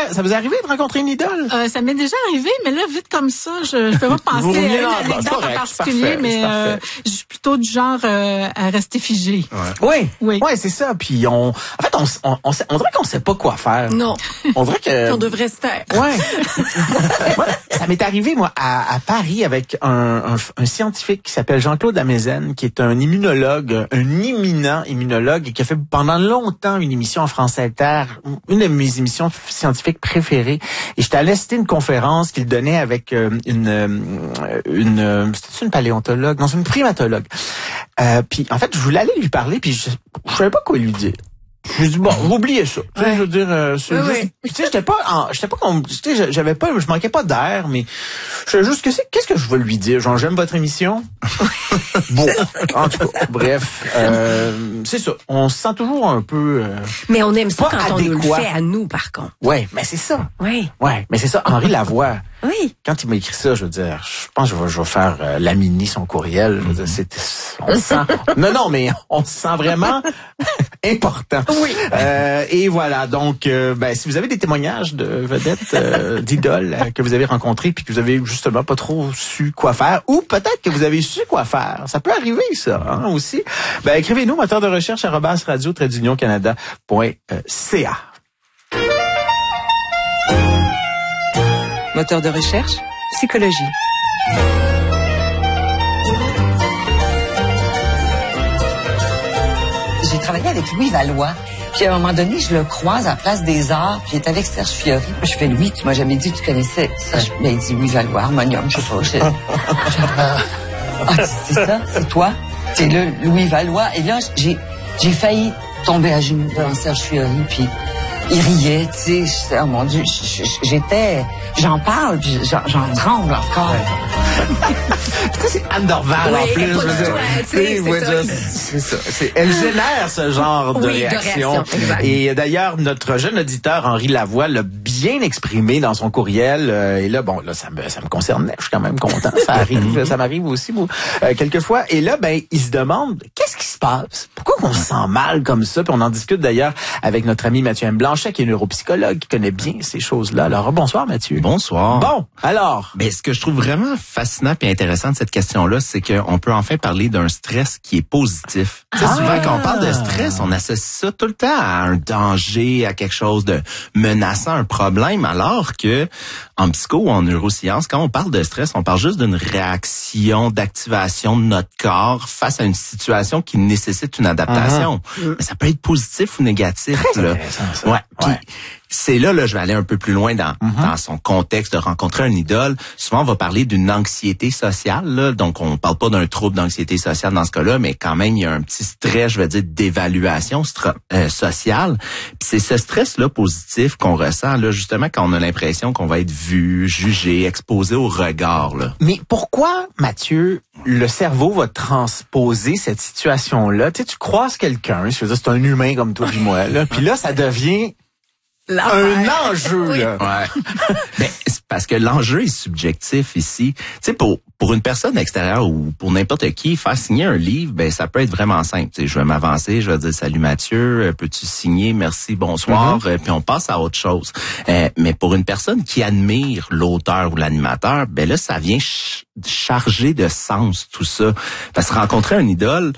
ça vous est arrivé de rencontrer une idole? Ça m'est déjà arrivé, mais là, vite comme ça, je peux pas penser à une anecdote en particulier, mais je suis plutôt du genre à rester figé. Oui, c'est ça. Puis on dirait qu'on sait pas quoi faire. Non. On dirait que on devrait se taire. Ouais. Moi, ça m'est arrivé moi à Paris avec un scientifique qui s'appelle Jean-Claude Amezen, qui est un immunologue, un éminent immunologue, et qui a fait pendant longtemps une émission en France Inter, une de mes émissions scientifiques préférées. Et j'étais allé assister une conférence qu'il donnait avec c'était une paléontologue, non, c'est une primatologue. Puis en fait, je voulais aller lui parler, puis je savais pas quoi lui dire. Je me dis bon, oubliez ça. Tu sais, je veux dire, c'est juste, tu sais, je manquais pas d'air, mais je sais juste qu'est-ce que je veux lui dire? Genre, j'aime votre émission. Bon, en tout cas, bref, c'est ça. On se sent toujours un peu. Mais on aime ça quand adéquat. on nous le fait à nous, par contre. Ouais, mais c'est ça. Oui. Ouais, mais c'est ça. Henri Lavoie. Oui. Quand il m'a écrit ça, je veux dire, je pense que je vais faire laminer son courriel. Je veux dire, on se sent. Non, mais on se sent vraiment important. Oui. Et voilà. Donc, si vous avez des témoignages de vedettes, d'idoles que vous avez rencontrées, puis que vous avez justement pas trop su quoi faire, ou peut-être que vous avez su quoi faire, ça peut arriver ça aussi. Écrivez-nous moteur de recherche @radio-canada.ca. Moteur de recherche, psychologie. J'ai travaillé avec Louis Valois. Puis à un moment donné, je le croise à Place des Arts, puis il est avec Serge Fiori. Je fais Louis, tu m'as jamais dit que tu connaissais ça. Il dit Louis Valois, harmonium, je sais pas. C'est ça, c'est toi. C'est le Louis Valois. Et là, j'ai failli tomber à genoux devant Serge Fiori, puis il riait, tu sais, oh mon Dieu, j'en parle, puis j'en tremble encore. C'est Anne Dorval en plus. C'est ça. Elle génère ce genre de réaction. Et d'ailleurs, notre jeune auditeur Henri Lavoie l'a bien exprimé dans son courriel. Et là, ça me concernait. Je suis quand même content. Ça arrive, ça m'arrive aussi, moi, quelquefois. Et là, il se demande, qu'est-ce qui se passe? Pourquoi on se sent mal comme ça? Puis on en discute d'ailleurs avec notre ami Mathieu M. Blanchet, qui est neuropsychologue, qui connaît bien ces choses-là. Alors, bonsoir Mathieu. Bonsoir. Bon, alors. Mais ce que je trouve vraiment fascinant et intéressant de cette question-là, c'est qu'on peut enfin parler d'un stress qui est positif. Tu sais, souvent, quand on parle de stress, on associe ça tout le temps à un danger, à quelque chose de menaçant, un problème, alors que en psycho ou en neurosciences, quand on parle de stress, on parle juste d'une réaction d'activation de notre corps face à une situation qui nécessite une adaptation. Mais ça peut être positif ou négatif. Très intéressant, ça. Ouais. Puis, c'est là, je vais aller un peu plus loin dans son contexte de rencontrer un idole. Souvent, on va parler d'une anxiété sociale, là. Donc, on parle pas d'un trouble d'anxiété sociale dans ce cas-là, mais quand même, il y a un petit stress, je veux dire, d'évaluation sociale. Puis c'est ce stress-là positif qu'on ressent, là, justement, quand on a l'impression qu'on va être vu, jugé, exposé au regard, là. Mais pourquoi, Mathieu, le cerveau va transposer cette situation-là? Tu sais, tu croises quelqu'un, je veux dire, c'est un humain comme toi et moi, là, puis là, ça devient un enjeu, là. Ouais. C'est parce que l'enjeu est subjectif ici. Tu sais, pour une personne extérieure ou pour n'importe qui, faire signer un livre, ça peut être vraiment simple. Tu sais, je vais m'avancer, je vais dire salut Mathieu, peux-tu signer, merci, bonsoir, puis on passe à autre chose. Mais pour une personne qui admire l'auteur ou l'animateur, là, ça vient charger de sens tout ça. Parce que rencontrer un idole,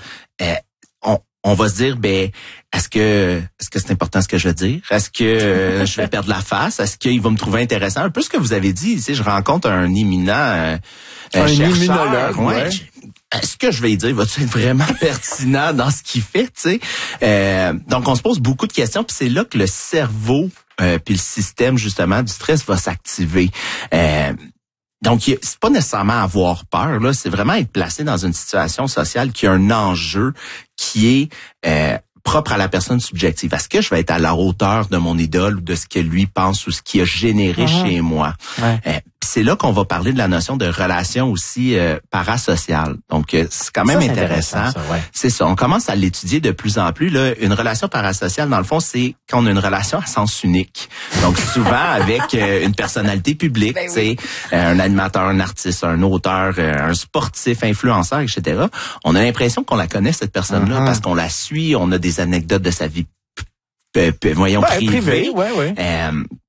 on va se dire, est-ce que c'est important ce que je vais dire? Est-ce que je vais perdre la face? Est-ce qu'il va me trouver intéressant? Un peu ce que vous avez dit, tu sais, je rencontre un éminent chercheur. Immunologue, ouais. Est-ce que je vais dire, va-tu être vraiment pertinent dans ce qu'il fait, tu sais? Donc, on se pose beaucoup de questions, puis c'est là que le cerveau puis le système, justement, du stress va s'activer. Donc, c'est pas nécessairement avoir peur, là, c'est vraiment être placé dans une situation sociale qui a un enjeu qui est propre à la personne subjective. Est-ce que je vais être à la hauteur de mon idole ou de ce que lui pense ou ce qui a généré chez moi? C'est là qu'on va parler de la notion de relation aussi parasociale. Donc, c'est quand même intéressant. Ça, ouais. C'est ça. On commence à l'étudier de plus en plus. Là, une relation parasociale, dans le fond, c'est quand on a une relation à sens unique. Donc, souvent avec une personnalité publique, tu sais, un animateur, un artiste, un auteur, un sportif, influenceur, etc. On a l'impression qu'on la connaît, cette personne-là, parce qu'on la suit, on a des anecdotes de sa vie privée.